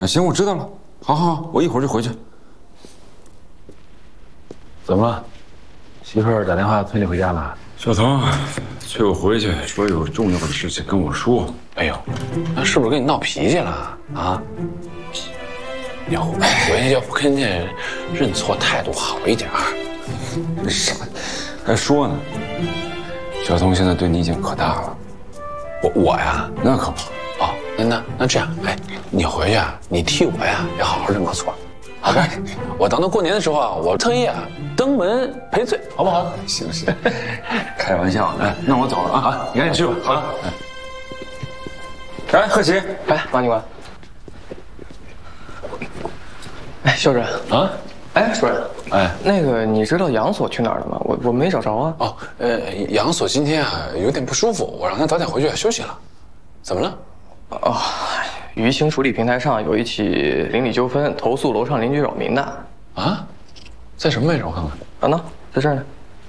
啊，行，我知道了。好，好，好，我一会儿就回去。 怎么了？媳妇儿打电话催你回家了？ 小唐催我回去，说有重要的事情跟我说。 哎呦，那是不是跟你闹脾气了啊？你回去要不跟人家认错，态度好一点儿。 傻，还说呢。小童现在对你已经可大了。 我呀， 那可不。 哦，那这样，哎，你回去啊，你替我呀，要好好认个错，好吧？我等到过年的时候啊，我特意啊登门赔罪，好不好？ 行，开玩笑呢。那我走了啊。好，你赶紧去吧。好了。哎，贺琪， 哎，王警官。哎，校长啊， 哎，主任， 哎， 那个你知道杨所去哪儿了吗？我没找着啊。 哦，杨所今天啊有点不舒服，我让他早点回去休息了。怎么了？ 哦，舆情处理平台上有一起邻里纠纷，投诉楼上邻居扰民的。 啊，在什么位置？我看看。 啊，呢，在这儿呢。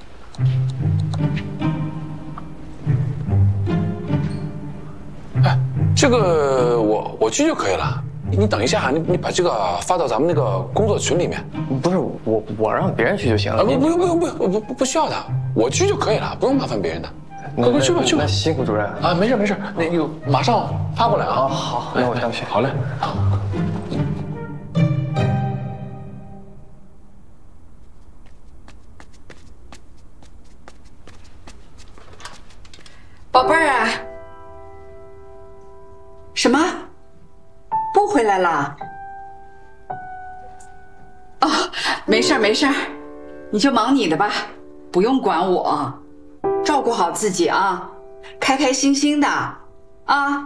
哎，这个我去就可以了。你等一下，你把这个发到咱们那个工作群里面。 不是我让别人去就行了。 不需要的，我去就可以了，不用麻烦别人的。快去吧。 那辛苦主任啊，没事，那就马上发过来啊。 好，那我先去。 好嘞。 宝贝儿啊，什么？不回来了？哦，没事，你就忙你的吧，不用管我，照顾好自己啊，开开心心的啊。